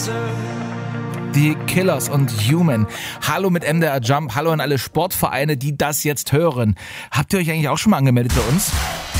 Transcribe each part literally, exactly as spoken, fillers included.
Die Killers und Human. Hallo mit M D R Jump, hallo an alle Sportvereine, die das jetzt hören. Habt ihr euch eigentlich auch schon mal angemeldet bei uns?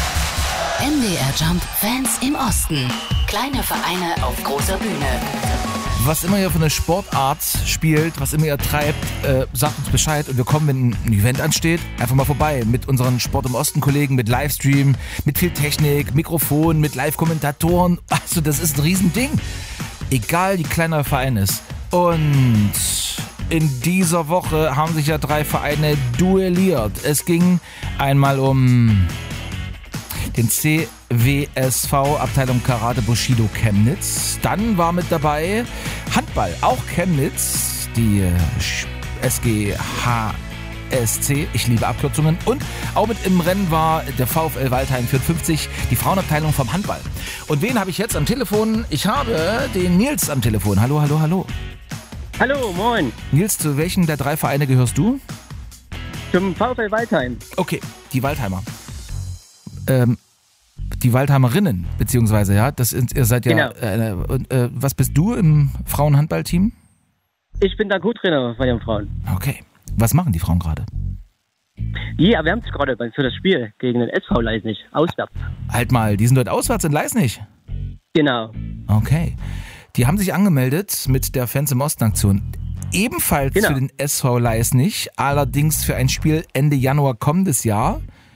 M D R Jump Fans im Osten. Kleine Vereine auf großer Bühne. Was immer ihr für eine Sportart spielt, was immer ihr treibt, äh, sagt uns Bescheid und wir kommen, wenn ein Event ansteht, einfach mal vorbei mit unseren Sport im Osten Kollegen, mit Livestream, mit viel Technik, Mikrofon, mit Live-Kommentatoren. Also das ist ein Riesending. Egal wie kleiner der Verein ist. Und in dieser Woche haben sich ja drei Vereine duelliert. Es ging einmal um den C W S V, Abteilung Karate Bushido Chemnitz. Dann war mit dabei Handball, auch Chemnitz, die S G H S C, ich liebe Abkürzungen. Und auch mit im Rennen war der VfL Waldheim vierundfünfzig, die Frauenabteilung vom Handball. Und wen habe ich jetzt am Telefon? Ich habe den Nils am Telefon. Hallo, hallo, hallo. Hallo, moin. Nils, zu welchen der drei Vereine gehörst du? Zum VfL Waldheim. Okay, die Waldheimer. Ähm, die Waldheimerinnen, beziehungsweise, ja, das ist, ihr seid ja, Genau. äh, äh, was bist du im Frauenhandballteam? Ich bin der Co-Trainer bei den Frauen. Okay, was machen die Frauen gerade? Die erwärmt sich gerade für das Spiel gegen den S V Leisnig, auswärts. Halt mal, die sind dort auswärts in Leisnig? Genau. Okay, die haben sich angemeldet mit der Fans im Osten Aktion. Ebenfalls Genau. für den S V Leisnig, allerdings für ein Spiel Ende Januar kommendes Jahr.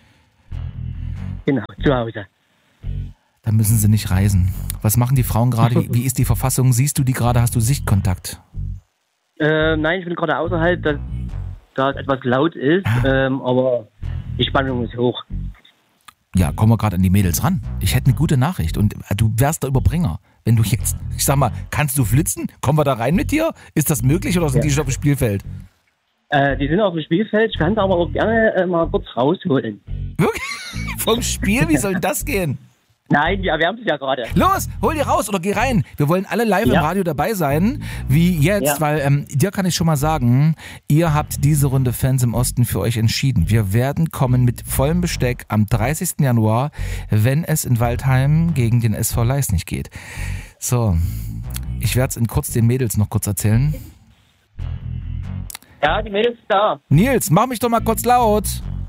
Genau, zu Hause. Da müssen sie nicht reisen. Was machen die Frauen gerade? Wie, wie ist die Verfassung? Siehst du die gerade? Hast du Sichtkontakt? Äh, nein, ich bin gerade außerhalb, da, da es etwas laut ist, ähm, aber die Spannung ist hoch. Ja, kommen wir gerade an die Mädels ran. Ich hätte eine gute Nachricht und du wärst der Überbringer. Wenn du jetzt, ich sag mal, kannst du flitzen? Kommen wir da rein mit dir? Ist das möglich oder sind Ja. die schon auf dem Spielfeld? Äh, die sind auf dem Spielfeld, ich kann es aber auch gerne äh, mal kurz rausholen. Wirklich? Vom Spiel? Wie soll denn das gehen? Nein, die erwärmt sich ja gerade. Los, hol die raus oder geh rein. Wir wollen alle live Ja. im Radio dabei sein, wie jetzt, Ja. weil ähm, dir kann ich schon mal sagen, ihr habt diese Runde Fans im Osten für euch entschieden. Wir werden kommen mit vollem Besteck am dreißigsten Januar, wenn es in Waldheim gegen den S V Leisnig geht. So, ich werde es in kurz den Mädels noch kurz erzählen. Ja, die Mädels ist da. Nils, mach mich doch mal kurz laut.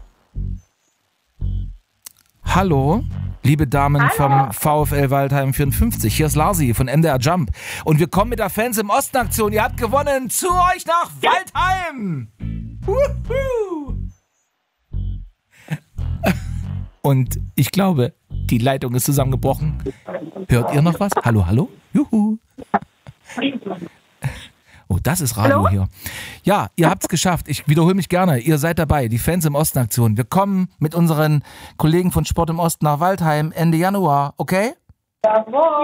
Hallo, liebe Damen vom VfL Waldheim vierundfünfzig. Hier ist Larsi von M D R Jump. Und wir kommen mit der Fans im Osten Aktion. Ihr habt gewonnen. Zu euch nach Waldheim. Wuhu. Und ich glaube, die Leitung ist zusammengebrochen. Hört ihr noch was? Hallo, hallo? Juhu. Oh, das ist Radio Hallo? hier. Ja, ihr habt's geschafft. Ich wiederhole mich gerne. Ihr seid dabei, die Fans im Osten Aktion. Wir kommen mit unseren Kollegen von Sport im Osten nach Waldheim Ende Januar, okay? Ja!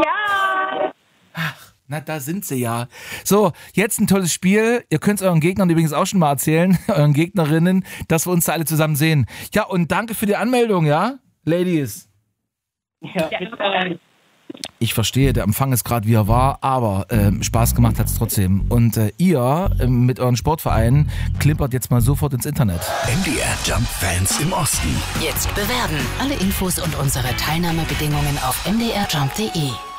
Na, da sind sie ja. So, jetzt ein tolles Spiel. Ihr könnt es euren Gegnern übrigens auch schon mal erzählen, euren Gegnerinnen, dass wir uns da alle zusammen sehen. Ja, und danke für die Anmeldung, ja, Ladies? Ja, bitte. Ich verstehe, der Empfang ist gerade wie er war, aber ähm, Spaß gemacht hat es trotzdem. Und äh, ihr ähm, mit euren Sportvereinen klimpert jetzt mal sofort ins Internet. M D R Jump Fans im Osten. Jetzt bewerben. Alle Infos und unsere Teilnahmebedingungen auf m d r jump punkt d e.